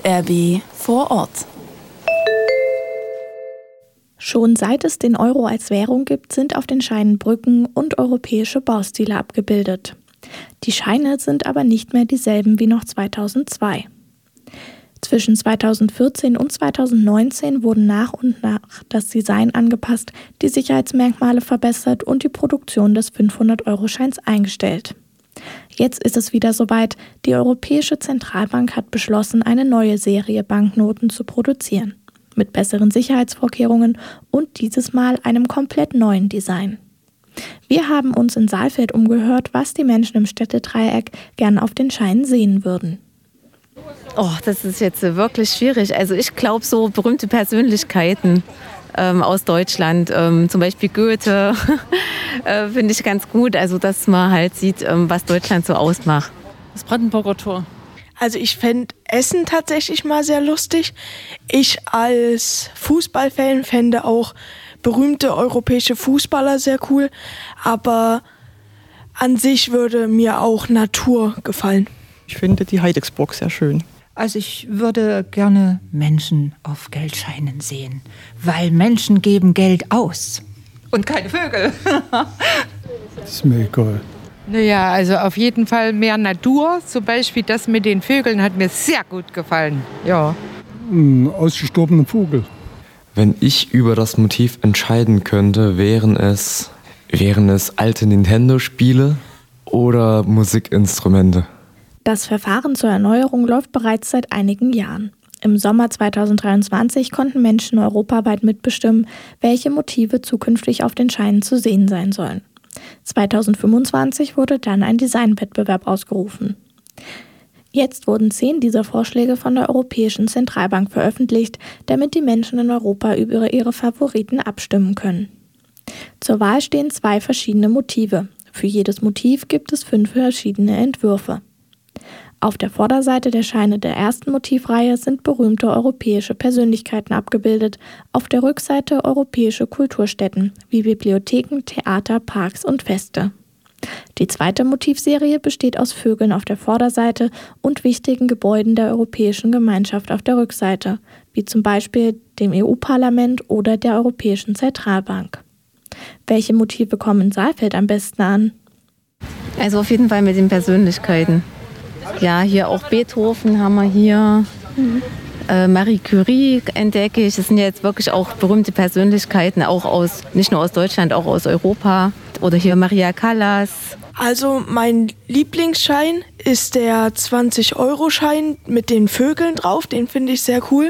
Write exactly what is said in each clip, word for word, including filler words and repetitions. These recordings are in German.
R B vor Ort. Schon seit es den Euro als Währung gibt, sind auf den Scheinen Brücken und europäische Baustile abgebildet. Die Scheine sind aber nicht mehr dieselben wie noch zweitausendzwei. Zwischen zweitausendvierzehn und zweitausendneunzehn wurden nach und nach das Design angepasst, die Sicherheitsmerkmale verbessert und die Produktion des fünfhundert-Euro-Scheins eingestellt. Jetzt ist es wieder soweit, die Europäische Zentralbank hat beschlossen, eine neue Serie Banknoten zu produzieren. Mit besseren Sicherheitsvorkehrungen und dieses Mal einem komplett neuen Design. Wir haben uns in Saalfeld umgehört, was die Menschen im Städtedreieck gern auf den Scheinen sehen würden. Oh, das ist jetzt wirklich schwierig. Also ich glaube, so berühmte Persönlichkeiten ähm, aus Deutschland, ähm, zum Beispiel Goethe, äh, finde ich ganz gut. Also dass man halt sieht, ähm, was Deutschland so ausmacht. Das Brandenburger Tor. Also ich fände Essen tatsächlich mal sehr lustig. Ich als Fußballfan fände auch berühmte europäische Fußballer sehr cool. Aber an sich würde mir auch Natur gefallen. Ich finde die Heidecksburg sehr schön. Also ich würde gerne Menschen auf Geldscheinen sehen, weil Menschen geben Geld aus und keine Vögel. Das ist mir egal. Naja, also auf jeden Fall mehr Natur. Zum Beispiel das mit den Vögeln hat mir sehr gut gefallen. Ja. Ein ausgestorbener Vogel. Wenn ich über das Motiv entscheiden könnte, wären es, wären es alte Nintendo-Spiele oder Musikinstrumente. Das Verfahren zur Erneuerung läuft bereits seit einigen Jahren. Im Sommer zweitausenddreiundzwanzig konnten Menschen europaweit mitbestimmen, welche Motive zukünftig auf den Scheinen zu sehen sein sollen. zweitausendfünfundzwanzig wurde dann ein Designwettbewerb ausgerufen. Jetzt wurden zehn dieser Vorschläge von der Europäischen Zentralbank veröffentlicht, damit die Menschen in Europa über ihre Favoriten abstimmen können. Zur Wahl stehen zwei verschiedene Motive. Für jedes Motiv gibt es fünf verschiedene Entwürfe. Auf der Vorderseite der Scheine der ersten Motivreihe sind berühmte europäische Persönlichkeiten abgebildet, auf der Rückseite europäische Kulturstätten wie Bibliotheken, Theater, Parks und Feste. Die zweite Motivserie besteht aus Vögeln auf der Vorderseite und wichtigen Gebäuden der Europäischen Gemeinschaft auf der Rückseite, wie zum Beispiel dem E U-Parlament oder der Europäischen Zentralbank. Welche Motive kommen in Saalfeld am besten an? Also auf jeden Fall mit den Persönlichkeiten. Ja, hier auch Beethoven haben wir hier. Mhm. Äh, Marie Curie entdecke ich. Das sind ja jetzt wirklich auch berühmte Persönlichkeiten, auch aus, nicht nur aus Deutschland, auch aus Europa. Oder hier Maria Callas. Also mein Lieblingsschein ist der zwanzig-Euro-Schein mit den Vögeln drauf. Den finde ich sehr cool.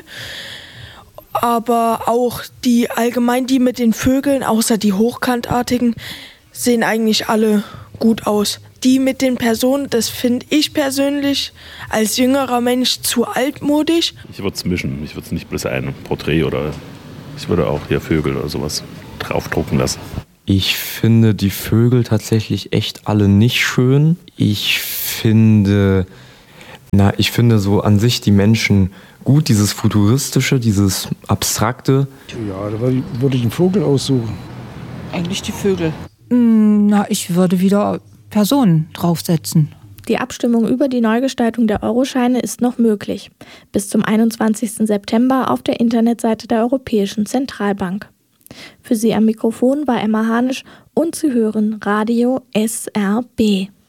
Aber auch die allgemein die mit den Vögeln, außer die hochkantartigen, sehen eigentlich alle gut aus. Die mit den Personen, das finde ich persönlich als jüngerer Mensch zu altmodisch. Ich würde es mischen. Ich würde es nicht bloß ein Porträt oder ich würde auch hier Vögel oder sowas draufdrucken lassen. Ich finde die Vögel tatsächlich echt alle nicht schön. Ich finde, na, ich finde so an sich die Menschen gut, dieses Futuristische, dieses Abstrakte. Ja, da würde ich einen Vogel aussuchen. Eigentlich die Vögel. Na, ich würde wieder Personen draufsetzen. Die Abstimmung über die Neugestaltung der Euroscheine ist noch möglich. Bis zum einundzwanzigsten September auf der Internetseite der Europäischen Zentralbank. Für Sie am Mikrofon war Emma Hanisch und Sie hören Radio S R B.